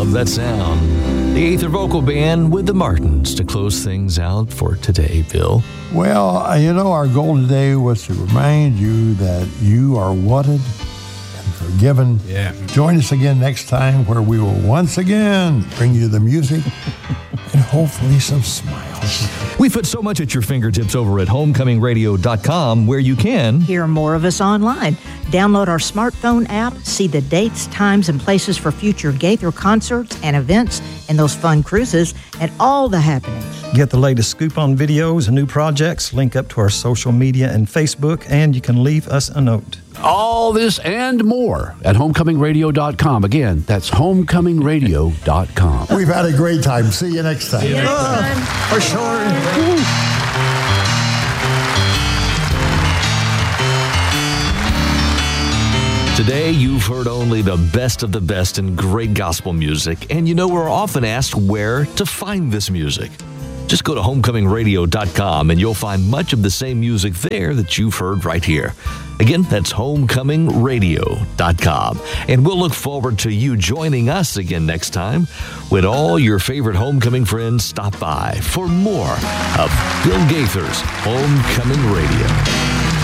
Love that sound. The Aether Vocal Band with the Martins to close things out for today, Bill. Well, our goal today was to remind you that you are wanted and forgiven. Yeah. Join us again next time where we will once again bring you the music and hopefully some smiles. We put so much at your fingertips over at homecomingradio.com, where you can hear more of us online. Download our smartphone app, see the dates, times, and places for future Gaither concerts and events and those fun cruises and all the happenings. Get the latest scoop on videos and new projects, link up to our social media and Facebook, and you can leave us a note. All this and more at homecomingradio.com. Again, that's homecomingradio.com. We've had a great time. See you next time. For sure. Today, you've heard only the best of the best in great gospel music, and we're often asked where to find this music. Just go to homecomingradio.com and you'll find much of the same music there that you've heard right here. Again, that's homecomingradio.com. And we'll look forward to you joining us again next time when all your favorite homecoming friends stop by for more of Bill Gaither's Homecoming Radio.